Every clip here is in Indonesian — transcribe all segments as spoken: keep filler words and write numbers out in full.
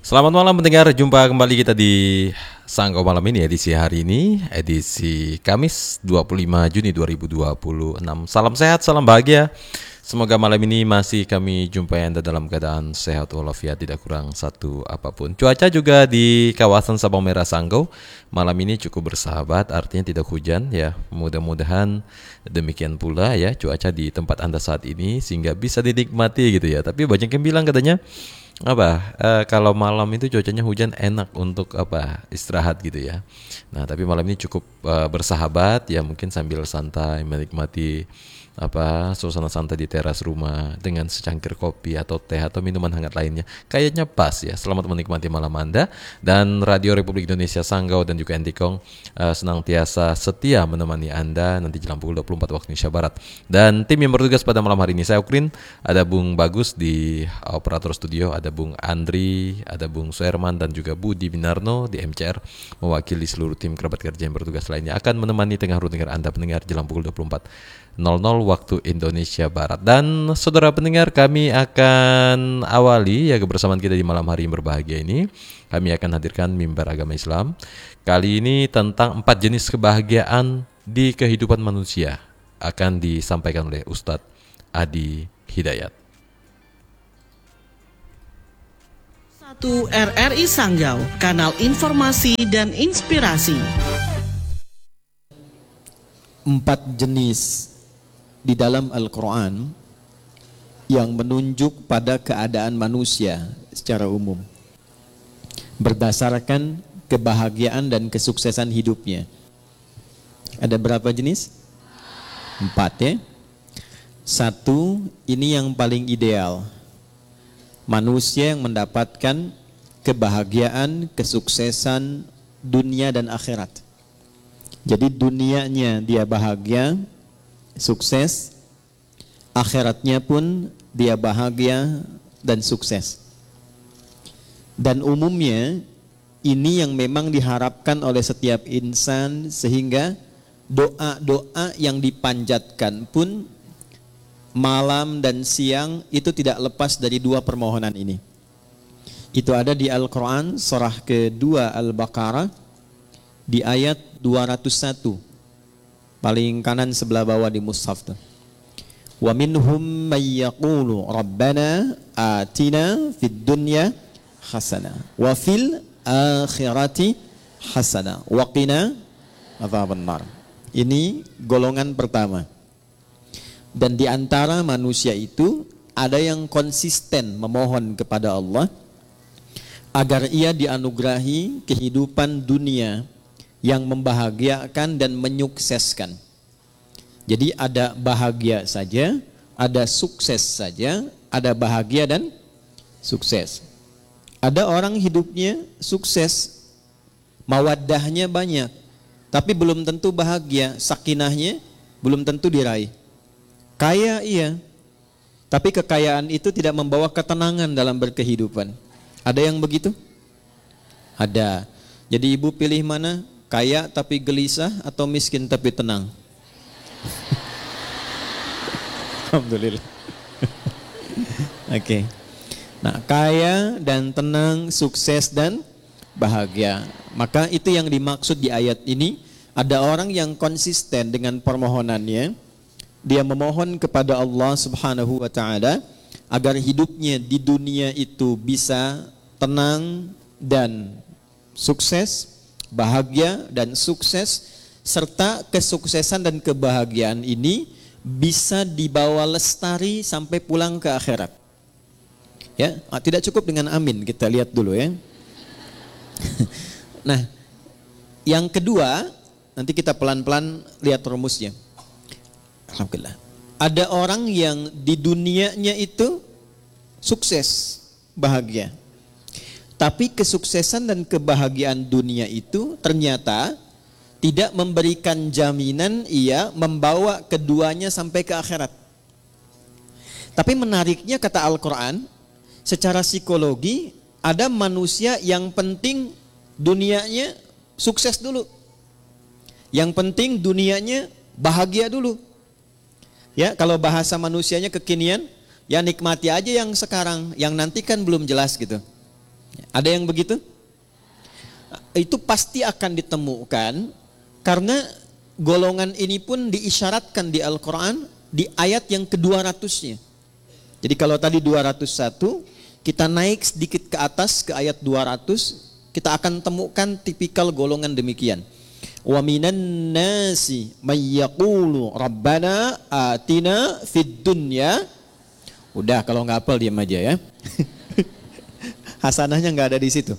Selamat malam pendengar, jumpa kembali kita di Sanggau Malam ini, edisi hari ini, edisi Kamis dua puluh lima Juni dua ribu dua puluh enam. Salam sehat, salam bahagia. Semoga malam ini masih kami jumpai Anda dalam keadaan sehat walafiat, tidak kurang satu apapun. Cuaca juga di kawasan Sabang Merah Sanggau malam ini cukup bersahabat, artinya tidak hujan ya. Mudah-mudahan demikian pula ya cuaca di tempat Anda saat ini sehingga bisa dinikmati gitu ya. Tapi banyak yang bilang katanya apa uh, kalau malam itu cuacanya hujan enak untuk apa istirahat gitu ya. Nah tapi malam ini cukup uh, bersahabat ya, mungkin sambil santai menikmati apa suasana santai di teras rumah dengan secangkir kopi atau teh atau minuman hangat lainnya. Kayaknya pas ya. Selamat menikmati malam Anda, dan Radio Republik Indonesia Sanggau dan juga Entikong uh, senantiasa setia menemani Anda nanti jelang pukul dua puluh empat waktu Indonesia Barat. Dan tim yang bertugas pada malam hari ini, saya Ukrin, ada Bung Bagus di operator studio, ada Bung Andri, ada Bung Suherman dan juga Budi Binarno di M C R, mewakili seluruh tim kerabat kerja yang bertugas lainnya akan menemani tengah hari dengar Anda pendengar jelang pukul dua puluh empat waktu Indonesia Barat. Dan saudara pendengar, kami akan awali ya kebersamaan kita di malam hari yang berbahagia ini. Kami akan hadirkan mimbar agama Islam kali ini tentang empat jenis kebahagiaan di kehidupan manusia, akan disampaikan oleh Ustadz Adi Hidayat. satu R R I Sanggau, kanal informasi dan inspirasi. Empat jenis di dalam Al-Quran yang menunjuk pada keadaan manusia secara umum berdasarkan kebahagiaan dan kesuksesan hidupnya. Ada berapa jenis? Empat ya. Satu, ini yang paling ideal. Manusia yang mendapatkan kebahagiaan, kesuksesan dunia dan akhirat. Jadi dunianya dia bahagia, sukses, akhiratnya pun dia bahagia dan sukses. Dan umumnya ini yang memang diharapkan oleh setiap insan, sehingga doa-doa yang dipanjatkan pun malam dan siang itu tidak lepas dari dua permohonan ini. Itu ada di Al-Quran surah kedua Al-Baqarah di ayat dua ratus satu, paling kanan sebelah bawah di mushaf tuh. Wa minhum may yaqulu rabbana atina fid dunya hasanah wa fil akhirati hasanah wa qina adzabannar. Ini golongan pertama. Dan di antara manusia itu ada yang konsisten memohon kepada Allah agar ia dianugerahi kehidupan dunia yang membahagiakan dan menyukseskan. Jadi ada bahagia saja, ada sukses saja, ada bahagia dan sukses. Ada orang hidupnya sukses, mawaddahnya banyak, tapi belum tentu bahagia, sakinahnya belum tentu diraih. Kaya iya, tapi kekayaan itu tidak membawa ketenangan dalam berkehidupan. Ada yang begitu? Ada. Jadi ibu pilih mana? Kaya tapi gelisah atau miskin tapi tenang? Alhamdulillah. Oke. Okay. Nah, kaya dan tenang, sukses dan bahagia. Maka itu yang dimaksud di ayat ini. Ada orang yang konsisten dengan permohonannya. Dia memohon kepada Allah Subhanahu wa taala agar hidupnya di dunia itu bisa tenang dan sukses, bahagia dan sukses, serta kesuksesan dan kebahagiaan ini bisa dibawa lestari sampai pulang ke akhirat. Ya, tidak cukup dengan amin, kita lihat dulu ya. Nah, yang kedua, nanti kita pelan-pelan lihat rumusnya. Alhamdulillah. Ada orang yang di dunianya itu sukses, bahagia. Tapi kesuksesan dan kebahagiaan dunia itu ternyata tidak memberikan jaminan ia membawa keduanya sampai ke akhirat. Tapi menariknya kata Al-Quran, secara psikologi ada manusia yang penting dunianya sukses dulu. Yang penting dunianya bahagia dulu. Ya, kalau bahasa manusianya kekinian, ya nikmati aja yang sekarang, yang nanti kan belum jelas gitu. Ada yang begitu? Itu pasti akan ditemukan karena golongan ini pun diisyaratkan di Al-Quran di ayat yang kedua ratusnya. Jadi kalau tadi dua ratus satu, kita naik sedikit ke atas ke ayat dua ratus, kita akan temukan tipikal golongan demikian. Wa minan nasi may yaqulu rabbana atina fid dunya. Udah, kalau nggak hafal diam aja ya. Hasanahnya nggak ada di situ.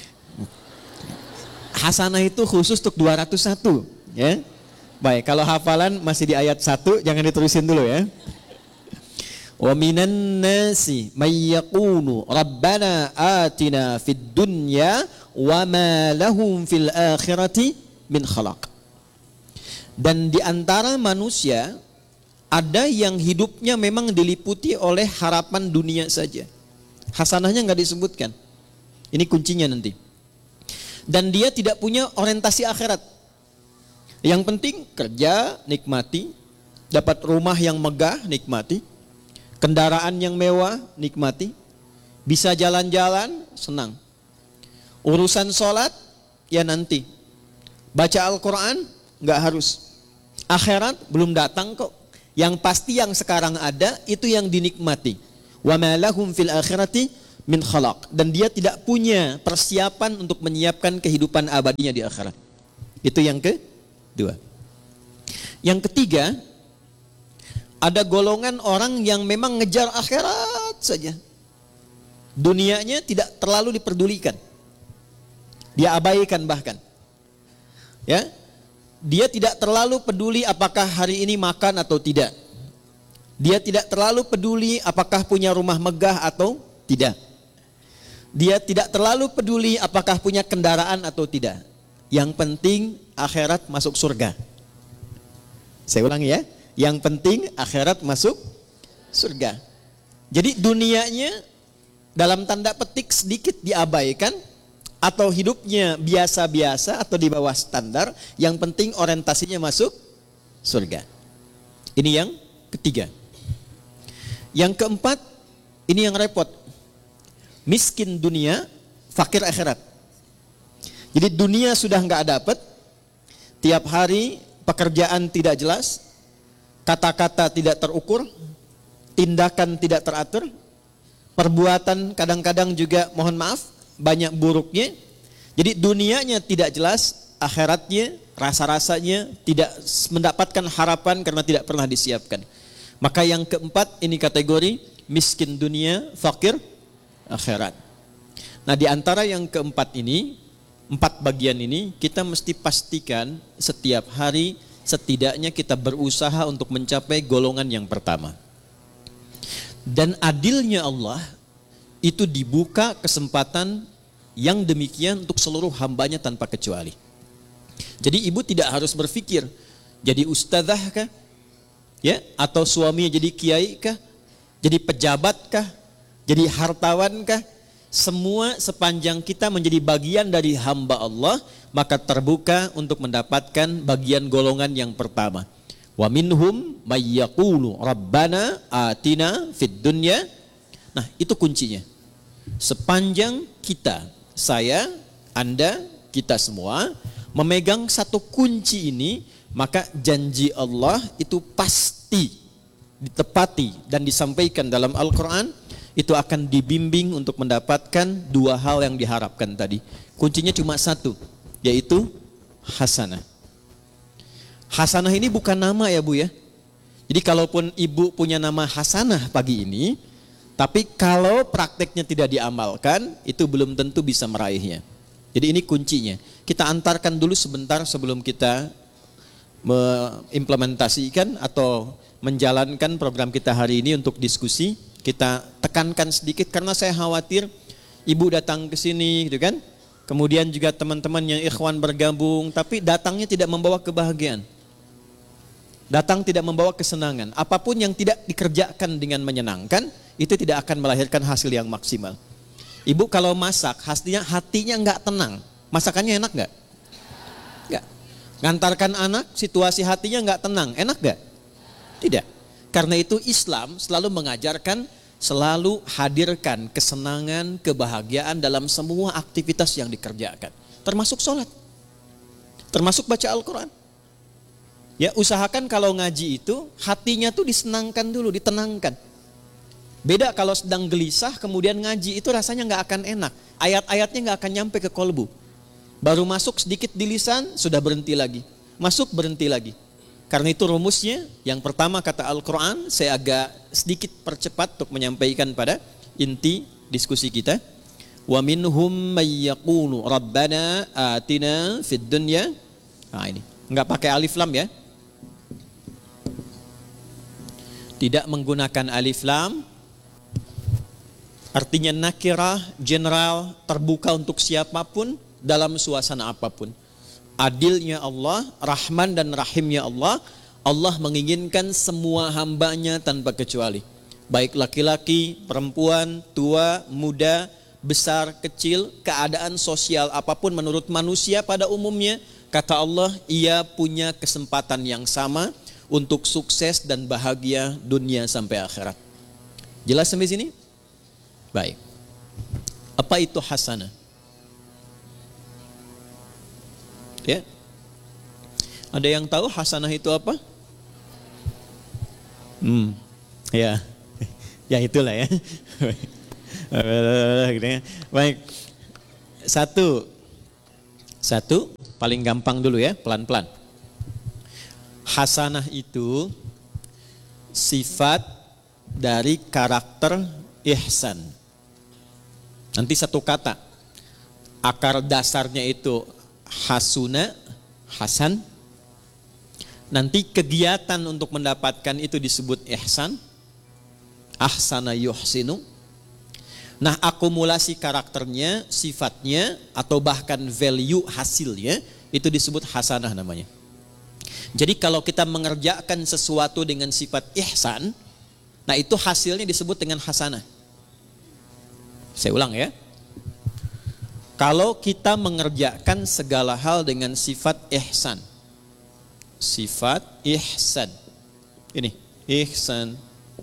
Hasanah itu khusus untuk dua ratus satu, ya. Baik, kalau hafalan masih di ayat satu, jangan diterusin dulu ya. Wa minan nasi may yaqulu rabbana atina fid dunya wa ma lahum fil akhirati min khalaq. Dan di antara manusia ada yang hidupnya memang diliputi oleh harapan dunia saja. Hasanahnya nggak disebutkan. Ini kuncinya nanti. Dan dia tidak punya orientasi akhirat. Yang penting kerja, nikmati. Dapat rumah yang megah, nikmati. Kendaraan yang mewah, nikmati. Bisa jalan-jalan, senang. Urusan sholat, ya nanti. Baca Al-Quran, nggak harus. Akhirat belum datang kok. Yang pasti yang sekarang ada itu yang dinikmati. Wa ma lahum fil akhirati min khalaq. Dan dia tidak punya persiapan untuk menyiapkan kehidupan abadinya di akhirat. Itu yang kedua. Yang ketiga, ada golongan orang yang memang ngejar akhirat saja. Dunianya tidak terlalu diperdulikan. Dia abaikan bahkan. Ya. Dia tidak terlalu peduli apakah hari ini makan atau tidak. Dia tidak terlalu peduli apakah punya rumah megah atau tidak. Dia tidak terlalu peduli apakah punya kendaraan atau tidak. Yang penting akhirat masuk surga. Saya ulangi ya. Yang penting akhirat masuk surga. Jadi dunianya dalam tanda petik sedikit diabaikan. Atau hidupnya biasa-biasa atau di bawah standar, yang penting orientasinya masuk surga. Ini yang ketiga. Yang keempat, ini yang repot. Miskin dunia, fakir akhirat. Jadi dunia sudah nggak dapat, tiap hari pekerjaan tidak jelas, kata-kata tidak terukur, tindakan tidak teratur, perbuatan kadang-kadang juga mohon maaf banyak buruknya. Jadi dunianya tidak jelas, akhiratnya rasa-rasanya tidak mendapatkan harapan karena tidak pernah disiapkan. Maka yang keempat ini kategori miskin dunia, fakir akhirat. Nah, di antara yang keempat ini, empat bagian ini kita mesti pastikan setiap hari setidaknya kita berusaha untuk mencapai golongan yang pertama. Dan adilnya Allah itu dibuka kesempatan yang demikian untuk seluruh hambanya tanpa kecuali. Jadi ibu tidak harus berpikir jadi ustadzah kah? Ya, atau suaminya jadi kiai kah? Jadi pejabat kah? Jadi hartawan kah? Semua sepanjang kita menjadi bagian dari hamba Allah, maka terbuka untuk mendapatkan bagian golongan yang pertama. Wa minhum may yaqulu rabbana atina fid dunya. Nah, itu kuncinya. Sepanjang kita, saya, Anda, kita semua memegang satu kunci ini, maka janji Allah itu pasti ditepati dan disampaikan dalam Al-Quran. Itu akan dibimbing untuk mendapatkan dua hal yang diharapkan tadi. Kuncinya cuma satu, yaitu hasanah. Hasanah ini bukan nama ya Bu ya. Jadi kalaupun ibu punya nama hasanah pagi ini, tapi kalau prakteknya tidak diamalkan, itu belum tentu bisa meraihnya. Jadi ini kuncinya. Kita antarkan dulu sebentar sebelum kita mengimplementasikan atau menjalankan program kita hari ini untuk diskusi. Kita tekankan sedikit karena saya khawatir ibu datang ke sini gitu kan. Kemudian juga teman-teman yang ikhwan bergabung, tapi datangnya tidak membawa kebahagiaan. Datang tidak membawa kesenangan. Apapun yang tidak dikerjakan dengan menyenangkan, itu tidak akan melahirkan hasil yang maksimal. Ibu kalau masak, hatinya hatinya nggak tenang. Masakannya enak nggak? Nggak. Ngantarkan anak, situasi hatinya nggak tenang. Enak nggak? Tidak. Karena itu Islam selalu mengajarkan selalu hadirkan kesenangan, kebahagiaan dalam semua aktivitas yang dikerjakan. Termasuk sholat. Termasuk baca Al-Quran. Ya, usahakan kalau ngaji itu hatinya tuh disenangkan dulu, ditenangkan. Beda kalau sedang gelisah kemudian ngaji, itu rasanya nggak akan enak. Ayat-ayatnya nggak akan nyampe ke kolbu. Baru masuk sedikit di lisan sudah berhenti lagi. Masuk berhenti lagi. Karena itu rumusnya, yang pertama kata Al-Quran, saya agak sedikit percepat untuk menyampaikan pada inti diskusi kita. Wa minhum may yaqulu rabbana atina fid dunya. Nah ini, nggak pakai alif lam ya. Tidak menggunakan alif lam, artinya nakirah, general, terbuka untuk siapapun dalam suasana apapun. Adilnya Allah, Rahman dan Rahimnya Allah, Allah menginginkan semua hambanya tanpa kecuali. Baik laki-laki, perempuan, tua, muda, besar, kecil, keadaan sosial apapun menurut manusia pada umumnya, kata Allah, ia punya kesempatan yang sama untuk sukses dan bahagia dunia sampai akhirat. Jelas sampai sini? Baik. Apa itu hasanah? Ya. Ada yang tahu hasanah itu apa? Hmm. Ya. Ya itulah ya. Baik. Satu. Satu, paling gampang dulu ya, pelan-pelan. Hasanah itu sifat dari karakter ihsan. Nanti satu kata. Akar dasarnya itu hasuna, hasan. Nanti kegiatan untuk mendapatkan itu disebut ihsan. Ahsana yuhsinu. Nah, akumulasi karakternya, sifatnya, atau bahkan value hasilnya, itu disebut hasanah namanya. Jadi kalau kita mengerjakan sesuatu dengan sifat ihsan, nah itu hasilnya disebut dengan hasanah. Saya ulang ya. Kalau kita mengerjakan segala hal dengan sifat ihsan. Sifat ihsan. Ini, ihsan.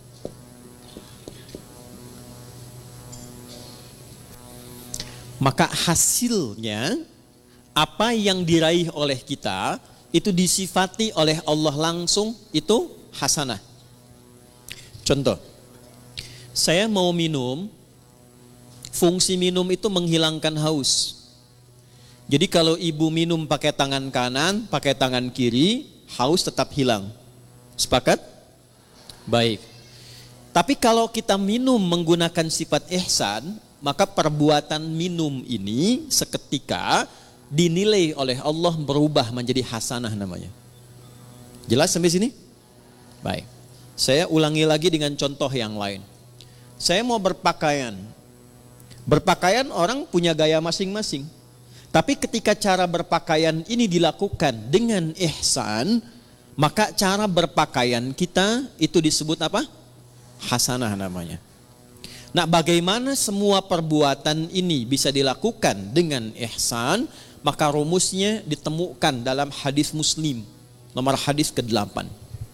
Maka hasilnya, apa yang diraih oleh kita, itu disifati oleh Allah langsung, itu hasanah. Contoh, saya mau minum, fungsi minum itu menghilangkan haus. Jadi kalau ibu minum pakai tangan kanan, pakai tangan kiri, haus tetap hilang. Sepakat? Baik. Tapi kalau kita minum menggunakan sifat ihsan, maka perbuatan minum ini seketika dinilai oleh Allah berubah menjadi hasanah namanya. Jelas sampai sini? Baik. Saya ulangi lagi dengan contoh yang lain. Saya mau berpakaian. Berpakaian orang punya gaya masing-masing. Tapi ketika cara berpakaian ini dilakukan dengan ihsan, maka cara berpakaian kita itu disebut apa? Hasanah namanya. Nah, bagaimana semua perbuatan ini bisa dilakukan dengan ihsan? Maka rumusnya ditemukan dalam hadis Muslim, nomor hadis kedelapan.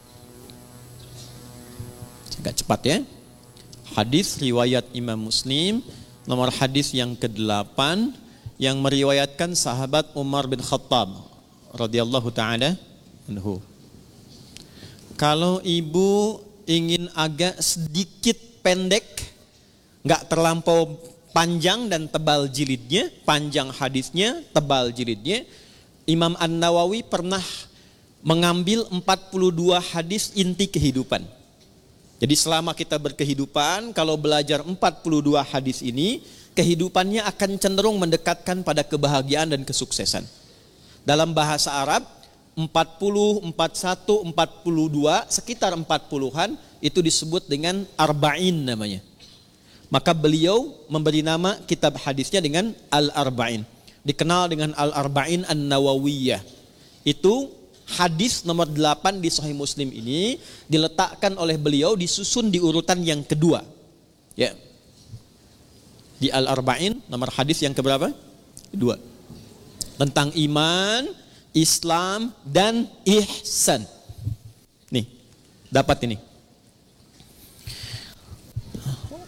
Agak cepat ya. Hadis riwayat Imam Muslim, nomor hadis yang kedelapan, yang meriwayatkan sahabat Umar bin Khattab radhiyallahu taala anhu. Kalau ibu ingin agak sedikit pendek, nggak terlampau panjang dan tebal jilidnya, panjang hadisnya, tebal jilidnya, Imam An-Nawawi pernah mengambil empat puluh dua hadis inti kehidupan. Jadi selama kita berkehidupan, kalau belajar empat puluh dua hadis ini, kehidupannya akan cenderung mendekatkan pada kebahagiaan dan kesuksesan. Dalam bahasa Arab, empat puluh, empat puluh satu, empat puluh dua, sekitar empat puluhan, itu disebut dengan arba'in namanya. Maka beliau memberi nama kitab hadisnya dengan Al-Arba'in. Dikenal dengan Al-Arba'in An-Nawawiyah. Itu hadis nomor delapan di Sahih Muslim ini diletakkan oleh beliau, disusun di urutan yang kedua. Ya. Di Al-Arba'in nomor hadis yang keberapa? Dua. Tentang iman, Islam, dan ihsan. Nih, dapat ini.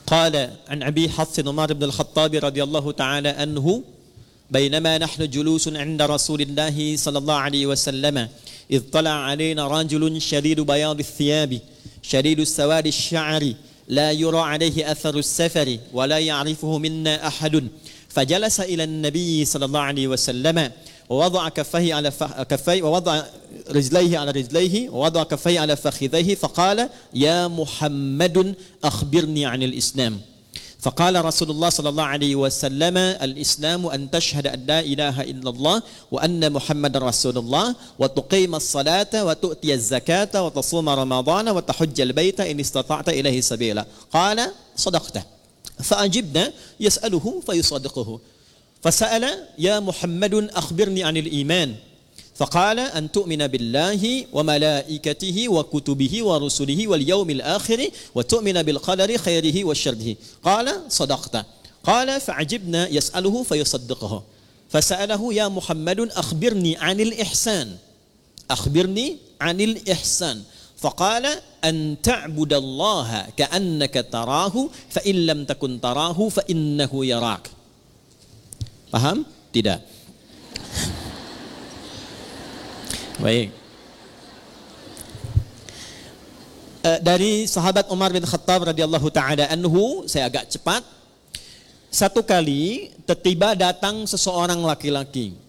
قال عن أبي حفص عمر بن الخطاب رضي الله تعالى عنه بينما نحن جلوس عند رسول الله صلى الله عليه وسلم إذ طلع علينا رجل شديد بياض الثياب شديد سواد الشعر لا يرى عليه أثر السفر ولا يعرفه منا أحد فجلس إلى النبي صلى الله عليه وسلم ووضع كفيه على كفيه ووضع رجليه على رجليه ووضع كفيه على فخذيه فقال يا محمد أخبرني عن الإسلام. فقال رسول الله صلى الله عليه وسلم الإسلام أن تشهد أن لا إله إلا الله وأن محمد رسول الله وتقيم الصلاة وتؤتي الزكاة وتصوم رمضان وتحج البيت إن استطعت إليه سبيلا. قال صدقت. فأجبنا يسأله فيصدقه. فسأل يا محمد أخبرني عن الإيمان. فقال أن تؤمن بالله وملائكته وكتبه ورسله واليوم الآخر وتؤمن بالقدر خيره وشره. قال صدقت. قال فعجبنا يسأله فيصدقه. فسأله يا محمد أخبرني عن الإحسان أخبرني عن الإحسان. فقال أن تعبد الله كأنك تراه فإن لم تكن تراه فإنه يراك. Paham? Tidak. Baik. Dari sahabat Umar bin Khattab radhiyallahu taala anhu, saya agak cepat. Satu kali tiba datang seseorang laki-laki